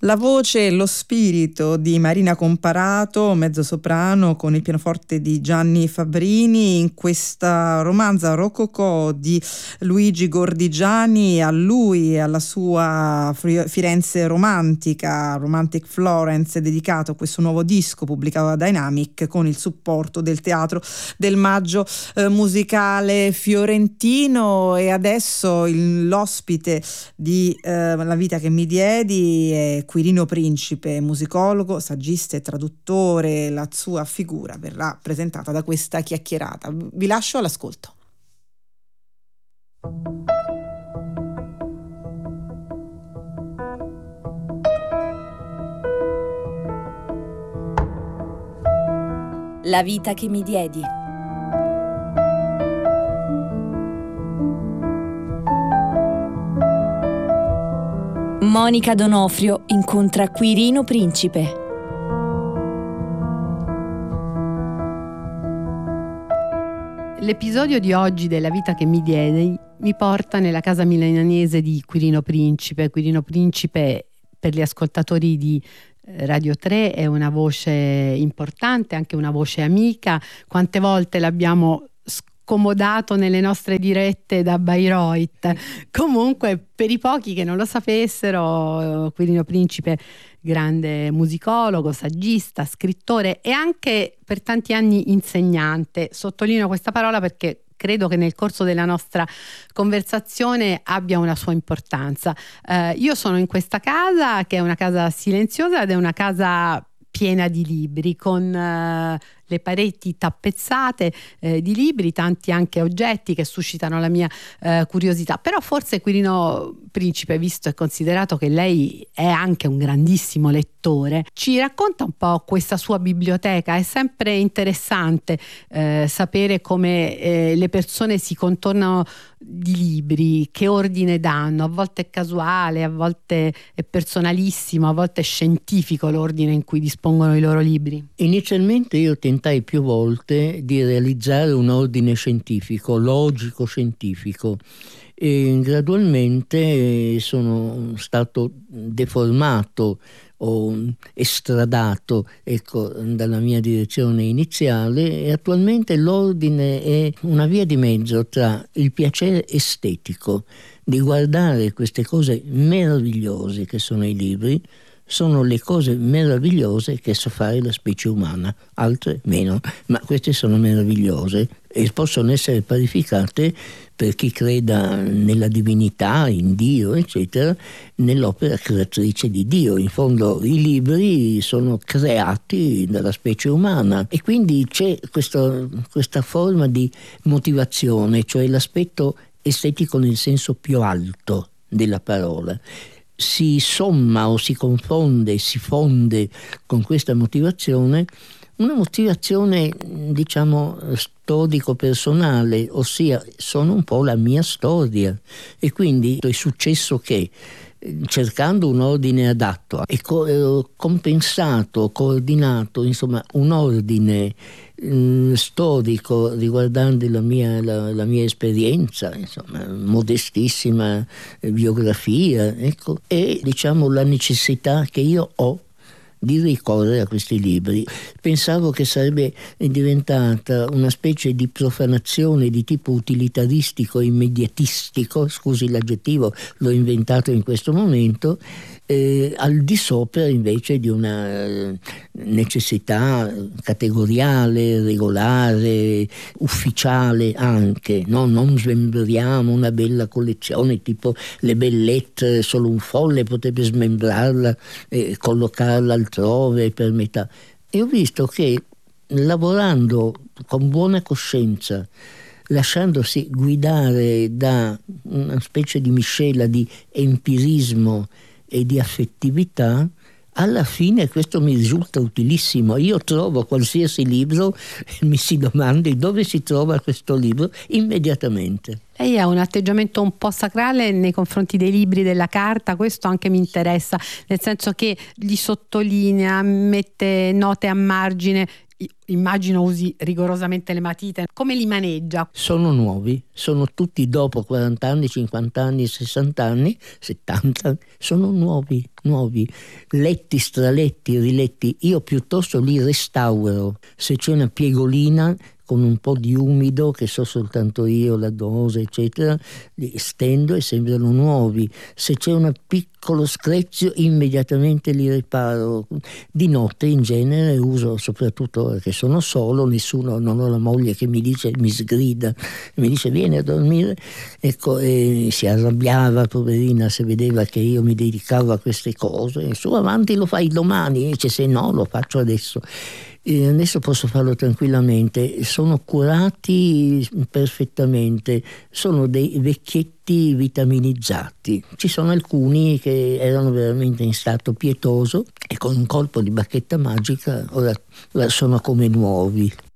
La voce e lo spirito di Marina Comparato, mezzosoprano, con il pianoforte di Gianni Fabbrini, in questa romanza rococò di Luigi Gordigiani. A lui e alla sua Firenze romantica, Romantic Florence, è dedicato questo nuovo disco pubblicato da Dynamic con il supporto del Teatro del Maggio musicale fiorentino. E adesso l'ospite di La vita che mi diedi è Quirino Principe, musicologo, saggista e traduttore. La sua figura verrà presentata da questa chiacchierata. Vi lascio all'ascolto. La vita che mi diedi. Monica Donofrio incontra Quirino Principe. L'episodio di oggi della vita che mi diedi mi porta nella casa milanese di Quirino Principe. Quirino Principe, per gli ascoltatori di Radio 3, è una voce importante, anche una voce amica. Quante volte l'abbiamo scomodato nelle nostre dirette da Bayreuth. Comunque, per i pochi che non lo sapessero, Quirino Principe, grande musicologo, saggista, scrittore e anche per tanti anni insegnante. Sottolineo questa parola perché credo che nel corso della nostra conversazione abbia una sua importanza. Io sono in questa casa, che è una casa silenziosa ed è una casa piena di libri, con le pareti tappezzate di libri, tanti anche oggetti che suscitano la mia curiosità. Però forse Quirino Principe, visto e considerato che lei è anche un grandissimo lettore, ci racconta un po' questa sua biblioteca. È sempre interessante sapere come le persone si contornano di libri, che ordine danno. A volte è casuale, a volte è personalissimo, a volte è scientifico l'ordine in cui dispongono i loro libri. Inizialmente io tentai più volte di realizzare un ordine scientifico, logico-scientifico, e gradualmente sono stato deformato o estradato, dalla mia direzione iniziale, e attualmente l'ordine è una via di mezzo tra il piacere estetico di guardare queste cose meravigliose che sono i libri. Sono le cose meravigliose che sa fare la specie umana, altre meno, ma queste sono meravigliose e possono essere parificate, per chi creda nella divinità, in Dio, eccetera, nell'opera creatrice di Dio. In fondo i libri sono creati dalla specie umana e quindi c'è questa forma di motivazione, cioè l'aspetto estetico nel senso più alto della parola. Si somma o si confonde, si fonde con questa motivazione, una motivazione diciamo storico-personale, ossia sono un po' la mia storia, e quindi è successo che cercando un ordine adatto e compensato, coordinato, insomma un ordine storico riguardante la mia esperienza, insomma modestissima biografia, e diciamo la necessità che io ho di ricorrere a questi libri. Pensavo che sarebbe diventata una specie di profanazione di tipo utilitaristico, immediatistico, scusi l'aggettivo, l'ho inventato in questo momento, al di sopra invece di una necessità categoriale, regolare, ufficiale anche, no? Non smembriamo una bella collezione tipo le bellette, solo un folle potrebbe smembrarla e collocarla altrove per metà. E ho visto che lavorando con buona coscienza, lasciandosi guidare da una specie di miscela di empirismo e di affettività, alla fine questo mi risulta utilissimo. Io trovo qualsiasi libro e mi si domandi dove si trova questo libro immediatamente. Lei ha un atteggiamento un po' sacrale nei confronti dei libri della carta, questo anche mi interessa, nel senso che li sottolinea, mette note a margine. immagino usi rigorosamente le matite, come li maneggia? Sono nuovi, sono tutti dopo 40 anni, 50 anni, 60 anni, 70, sono nuovi, letti, straletti, riletti. Io piuttosto li restauro. Se c'è una piegolina con un po' di umido, che so soltanto io, la dose, eccetera, li stendo e sembrano nuovi. Se c'è un piccolo screzio, immediatamente li riparo. Di notte in genere uso, soprattutto perché sono solo, non ho la moglie che mi sgrida, mi dice vieni a dormire, ecco, e si arrabbiava, poverina, se vedeva che io mi dedicavo a queste cose. Su avanti, lo fai domani, dice se no lo faccio adesso. Adesso posso farlo tranquillamente, sono curati perfettamente, sono dei vecchietti vitaminizzati. Ci sono alcuni che erano veramente in stato pietoso e con un colpo di bacchetta magica ora sono come nuovi.